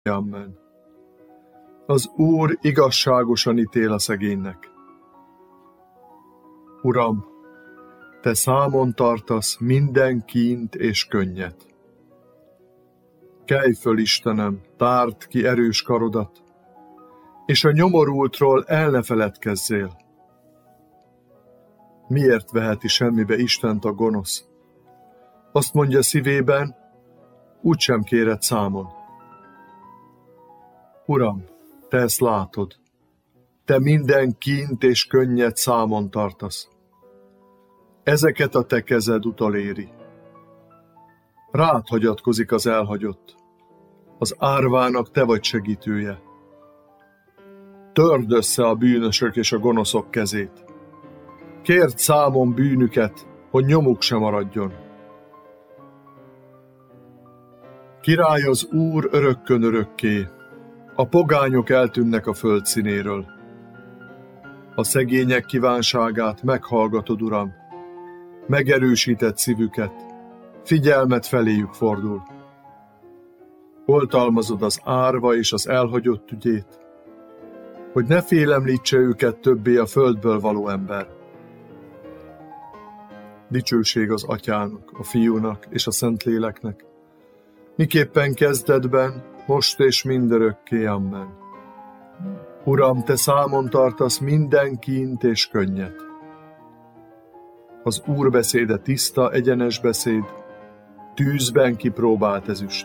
Amen. Az Úr igazságosan ítél a szegénynek. Uram, Te számon tartasz minden kínt és könnyet. Kelj föl, Istenem, tárd ki erős karodat, és a nyomorultról el ne feledkezzél. Miért veheti semmibe Istent a gonosz? Azt mondja szívében, úgysem kéred számon. Uram, Te ezt látod. Te minden kínt és könnyet számon tartasz. Ezeket a Te kezed utoléri. Rád hagyatkozik az elhagyott. Az árvának Te vagy segítője. Törd össze a bűnösök és a gonoszok kezét. Kérd számon bűnüket, hogy nyomuk se maradjon. Király az Úr örökkön örökké, a pogányok eltűnnek a föld színéről. A szegények kívánságát meghallgatod, Uram, megerősített szívüket, figyelmet feléjük fordul. Oltalmazod az árva és az elhagyott ügyét, hogy ne félemlítse őket többé a földből való ember. Dicsőség az Atyának, a Fiúnak és a Szentléleknek, miképpen kezdetben, most és mindörökké. Amen. Uram, Te számon tartasz minden kínt és könnyet. Az Úr beszéde tiszta, egyenes beszéd, tűzben kipróbált ezüst.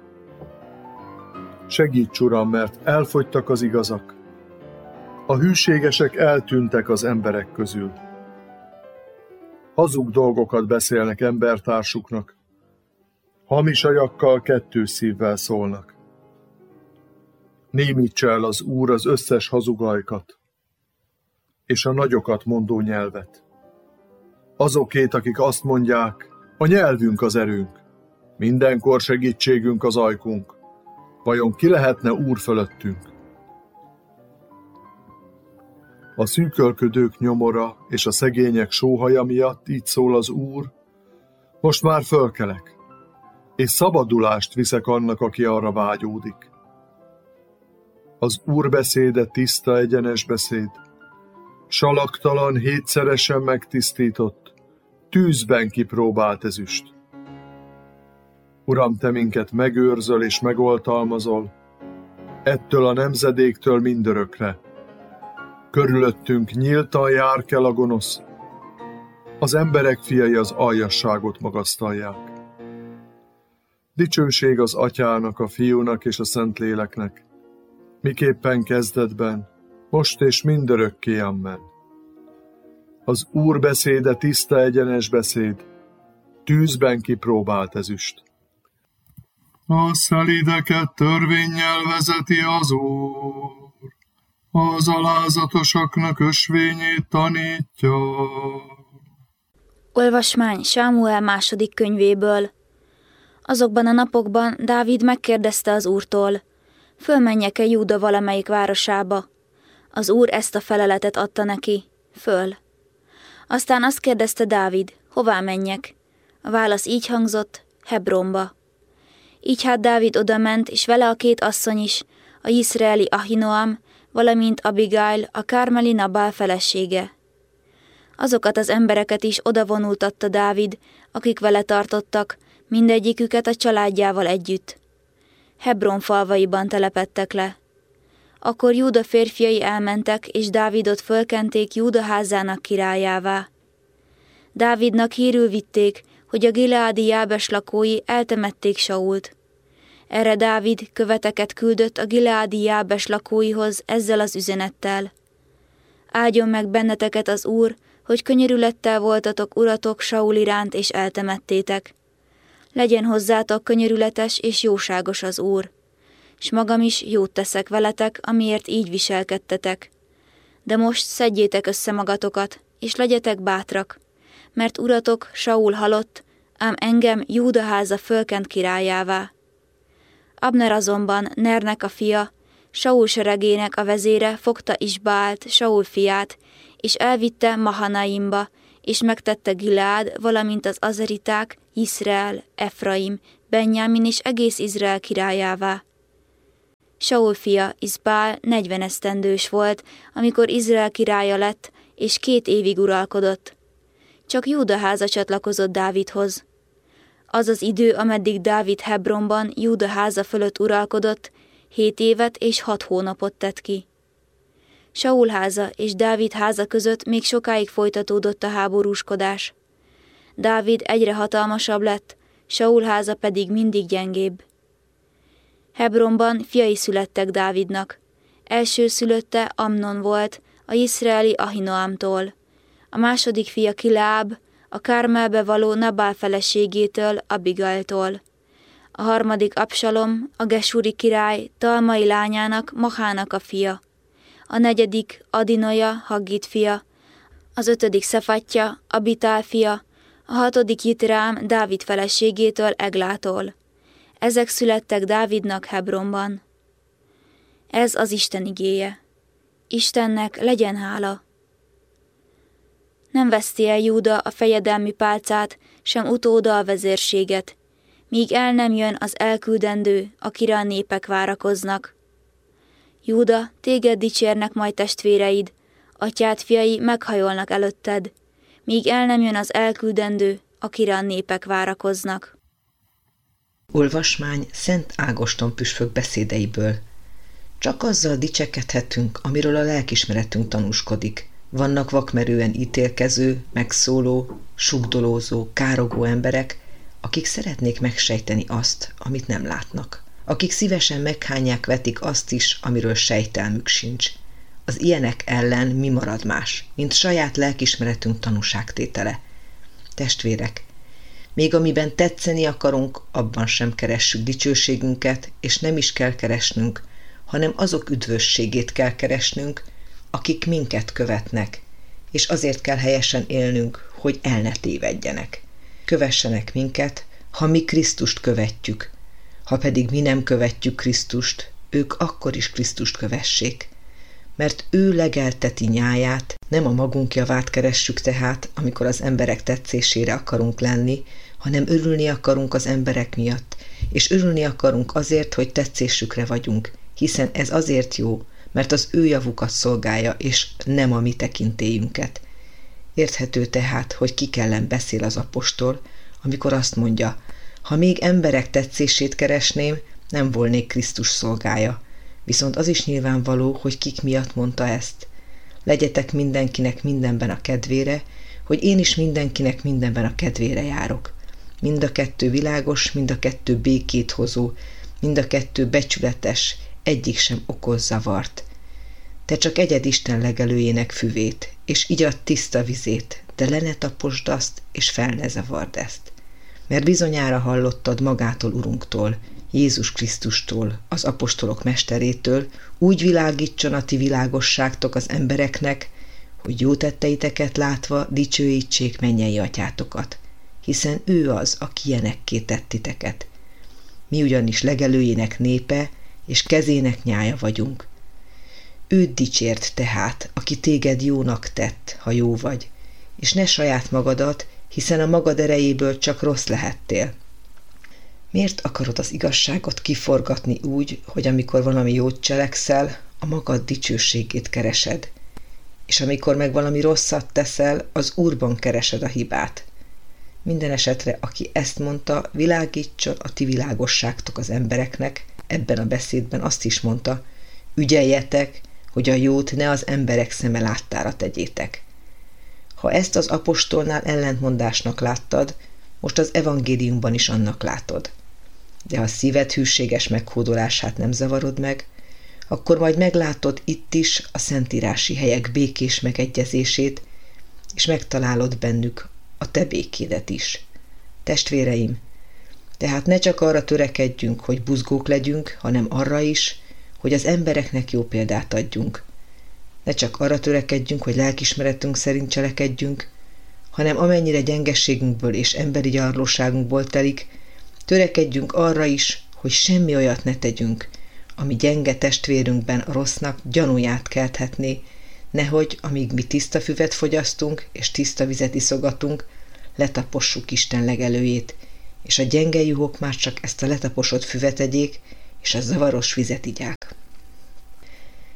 Segíts, Uram, mert elfogytak az igazak. A hűségesek eltűntek az emberek közül. Hazug dolgokat beszélnek embertársuknak, hamis ajakkal kettős szívvel szólnak. Némítsa el az Úr az összes hazugajkat, és a nagyokat mondó nyelvet. Azokét, akik azt mondják, a nyelvünk az erőnk, mindenkor segítségünk az ajkunk, vajon ki lehetne Úr fölöttünk? A szűkölködők nyomora és a szegények sóhaja miatt így szól az Úr, most már fölkelek, és szabadulást viszek annak, aki arra vágyódik. Az Úr beszéde tiszta, egyenes beszéd, salaktalan, hétszeresen megtisztított, tűzben kipróbált ezüst. Uram, Te minket megőrzöl és megoltalmazol, ettől a nemzedéktől mindörökre. Körülöttünk nyíltan járkel a gonosz, az emberek fiai az aljasságot magasztalják. Dicsőség az Atyának, a Fiúnak és a Szentléleknek, miképpen kezdetben, most és mindörökké. Amen. Az Úr beszéde tiszta, egyenes beszéd, tűzben kipróbált ezüst. A szelídeket törvénnyel vezeti az Úr, az alázatosaknak ösvényét tanítja. Olvasmány Sámuel második könyvéből. Azokban a napokban Dávid megkérdezte az Úrtól, fölmenjek-e Júda valamelyik városába? Az Úr ezt a feleletet adta neki, föl. Aztán azt kérdezte Dávid, hová menjek? A válasz így hangzott, Hebronba. Így hát Dávid odament, és vele a két asszony is, a jizreeli Ahinoam, valamint Abigail, a kármeli Nabál felesége. Azokat az embereket is odavonultatta Dávid, akik vele tartottak, mindegyiküket a családjával együtt. Hebron falvaiban telepedtek le. Akkor Júda férfiai elmentek, és Dávidot fölkenték Júda házának királyává. Dávidnak hírül vitték, hogy a gileádi Jábes lakói eltemették Sault. Erre Dávid követeket küldött a gileádi Jábes lakóihoz ezzel az üzenettel. Áldjon meg benneteket az Úr, hogy könyörülettel voltatok uratok Saul iránt és eltemettétek. Legyen hozzátok könyörületes és jóságos az Úr, s magam is jót teszek veletek, amiért így viselkedtetek. De most szedjétek össze magatokat, és legyetek bátrak, mert uratok Saul halott, ám engem Júda háza fölkent királyává. Abner azonban, Nernek a fia, Saul seregének a vezére fogta Isbaált, Saul fiát, és elvitte Mahanaimba, és megtette Gileád, valamint az azeriták, Jizreel, Efraim, Benjámin és egész Izrael királyává. Saul fia Izbál 40 esztendős volt, amikor Izrael királya lett, és 2 évig uralkodott. Csak Júda háza csatlakozott Dávidhoz. Az az idő, ameddig Dávid Hebronban Júda háza fölött uralkodott, 7 évet és 6 hónapot tett ki. Saul háza és Dávid háza között még sokáig folytatódott a háborúskodás. Dávid egyre hatalmasabb lett, Saul háza pedig mindig gyengébb. Hebronban fiai születtek Dávidnak. Első szülötte Amnon volt, a jizreeli Ahinoamtól. A második fia Kileáb, a Kármelbe való Nabál feleségétől, Abigailtól. A harmadik Absalom, a gesúri király Talmai lányának, Machának a fia. A negyedik Adinoja, Haggit fia. Az 5. Szefatja, Abitál fia. A 6. Jitrám, Dávid feleségétől, Eglától. Ezek születtek Dávidnak Hebronban. Ez az Isten igéje. Istennek legyen hála. Nem veszti el Júda a fejedelmi pálcát, sem utóda a vezérséget, míg el nem jön az elküldendő, akire a népek várakoznak. Júda, téged dicsérnek majd testvéreid, atyád fiai meghajolnak előtted, míg el nem jön az elküldendő, akire a népek várakoznak. Olvasmány Szent Ágoston püspök beszédeiből. Csak azzal dicsekedhetünk, amiről a lelkismeretünk tanúskodik. Vannak vakmerően ítélkező, megszóló, sugdolózó, károgó emberek, akik szeretnék megsejteni azt, amit nem látnak. Akik szívesen meghányják vetik azt is, amiről sejtelmük sincs. Az ilyenek ellen mi marad más, mint saját lelkismeretünk tanúságtétele. Testvérek, még amiben tetszeni akarunk, abban sem keressük dicsőségünket, és nem is kell keresnünk, hanem azok üdvösségét kell keresnünk, akik minket követnek, és azért kell helyesen élnünk, hogy el ne tévedjenek. Kövessenek minket, ha mi Krisztust követjük, ha pedig mi nem követjük Krisztust, ők akkor is Krisztust kövessék. Mert ő legelteti nyáját, nem a magunk javát keressük tehát, amikor az emberek tetszésére akarunk lenni, hanem örülni akarunk az emberek miatt, és örülni akarunk azért, hogy tetszésükre vagyunk, hiszen ez azért jó, mert az ő javukat szolgálja, és nem a mi tekintélyünket. Érthető tehát, hogy kik ellen beszél az apostol, amikor azt mondja, ha még emberek tetszését keresném, nem volnék Krisztus szolgája. Viszont az is nyilvánvaló, hogy kik miatt mondta ezt. Legyetek mindenkinek mindenben a kedvére, hogy én is mindenkinek mindenben a kedvére járok. Mind a kettő világos, mind a kettő békét hozó, mind a kettő becsületes, egyik sem okoz zavart. Te csak egyed Isten legelőjének füvét, és igyad tiszta vizét, de le ne taposd azt, és fel ne zavard ezt. Mert bizonyára hallottad magától Urunktól, Jézus Krisztustól, az apostolok mesterétől, úgy világítson a ti világosságtok az embereknek, hogy jó tetteiteket látva dicsőítsék mennyei atyátokat, hiszen ő az, aki ilyenekké tett titeket. Mi ugyanis legelőjének népe, és kezének nyája vagyunk. Őt dicsért tehát, aki téged jónak tett, ha jó vagy, és ne saját magadat, hiszen a magad erejéből csak rossz lehettél. Miért akarod az igazságot kiforgatni úgy, hogy amikor valami jót cselekszel, a magad dicsőségét keresed, és amikor meg valami rosszat teszel, az Úrban keresed a hibát? Minden esetre, aki ezt mondta, világítson a ti világosságtok az embereknek, ebben a beszédben azt is mondta, ügyeljetek, hogy a jót ne az emberek szeme láttára tegyétek. Ha ezt az apostolnál ellentmondásnak láttad, most az evangéliumban is annak látod. De ha szíved hűséges meghódolását nem zavarod meg, akkor majd meglátod itt is a szentírási helyek békés megegyezését, és megtalálod bennük a te békédet is. Testvéreim, tehát ne csak arra törekedjünk, hogy buzgók legyünk, hanem arra is, hogy az embereknek jó példát adjunk. Ne csak arra törekedjünk, hogy lelkismeretünk szerint cselekedjünk, hanem amennyire gyengességünkből és emberi gyarlóságunkból telik, törekedjünk arra is, hogy semmi olyat ne tegyünk, ami gyenge testvérünkben a rossznak gyanúját kelthetné, nehogy, amíg mi tiszta füvet fogyasztunk és tiszta vizet iszogatunk, letapossuk Isten legelőjét, és a gyenge juhok már csak ezt a letaposott füvet egyék, és a zavaros vizet igyák.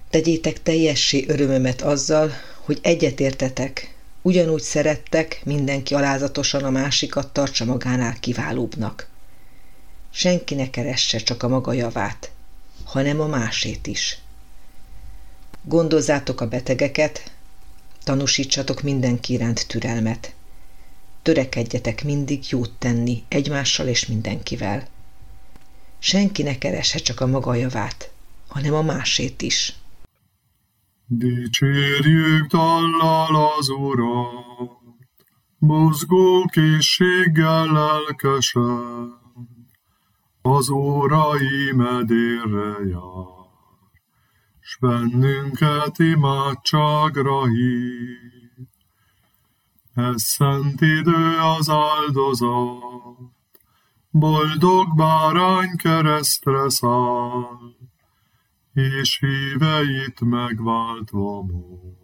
Tegyétek teljessé örömömet azzal, hogy egyetértetek, ugyanúgy szerettek, mindenki alázatosan a másikat tartsa magánál kiválóbbnak. Senki ne keresse csak a maga javát, hanem a másét is. Gondozzátok a betegeket, tanúsítsatok mindenki iránt türelmet. Törekedjetek mindig jót tenni egymással és mindenkivel. Senki ne keresse csak a maga javát, hanem a másét is. Dicsérjük dallal az Urat, mozgó készséggel lelkesen, az órai medérre jár, s bennünket imádságra hív. Ez szent idő az áldozat, boldog bárány keresztre száll, és híveit megváltva most.